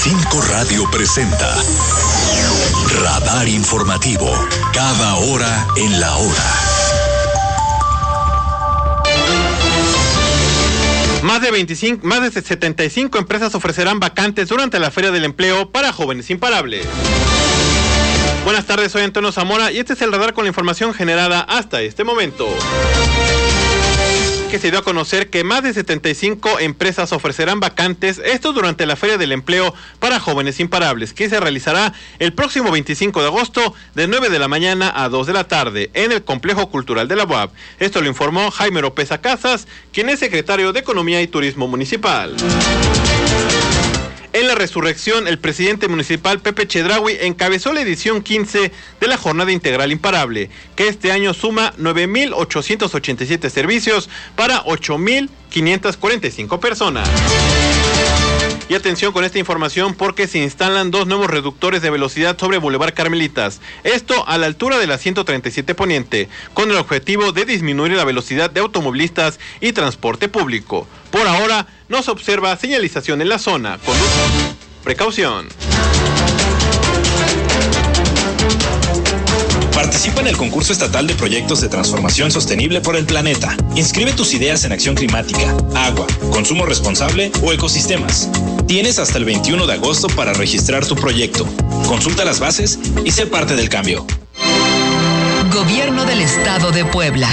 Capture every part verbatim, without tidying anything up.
cinco Radio presenta Radar Informativo, cada hora en la hora. Más de veinticinco, más de setenta y cinco empresas ofrecerán vacantes durante la Feria del Empleo para jóvenes imparables. Buenas tardes, soy Antonio Zamora y este es el radar con la información generada hasta este momento. Que se dio a conocer que más de setenta y cinco empresas ofrecerán vacantes, esto durante la Feria del Empleo para jóvenes imparables, que se realizará el próximo veinticinco de agosto de nueve de la mañana a dos de la tarde en el Complejo Cultural de la U A P. Esto lo informó Jaime Oropesa Casas, quien es secretario de Economía y Turismo Municipal. En la resurrección, el presidente municipal Pepe Chedraui encabezó la edición quince de la Jornada Integral Imparable, que este año suma nueve mil ochocientos ochenta y siete servicios para ocho mil quinientas cuarenta y cinco personas. Y atención con esta información porque se instalan dos nuevos reductores de velocidad sobre Boulevard Carmelitas, esto a la altura de la ciento treinta y siete Poniente, con el objetivo de disminuir la velocidad de automovilistas y transporte público. Por ahora no se observa señalización en la zona, con precaución. Participa en el concurso estatal de proyectos de transformación sostenible por el planeta. Inscribe tus ideas en acción climática, agua, consumo responsable o ecosistemas. Tienes hasta el veintiuno de agosto para registrar tu proyecto. Consulta las bases y sé parte del cambio. Gobierno del Estado de Puebla.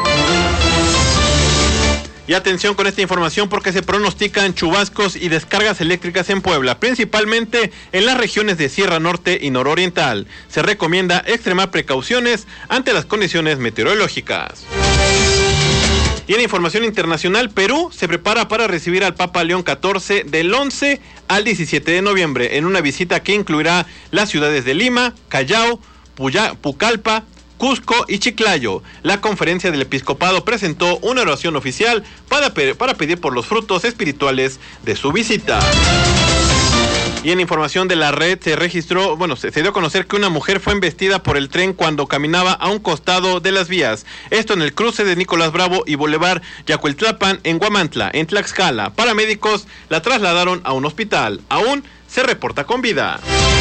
Y atención con esta información porque se pronostican chubascos y descargas eléctricas en Puebla, principalmente en las regiones de Sierra Norte y Nororiental. Se recomienda extremar precauciones ante las condiciones meteorológicas. Y en información internacional, Perú se prepara para recibir al Papa León catorce del once al diecisiete de noviembre en una visita que incluirá las ciudades de Lima, Callao, Puya, Pucallpa, Cusco y Chiclayo. La conferencia del episcopado presentó una oración oficial para, para pedir por los frutos espirituales de su visita. Y en información de la red se registró, bueno, se, se dio a conocer que una mujer fue embestida por el tren cuando caminaba a un costado de las vías. Esto en el cruce de Nicolás Bravo y Boulevard Yacueltlapan en Huamantla, en Tlaxcala. Paramédicos la trasladaron a un hospital. Aún se reporta con vida.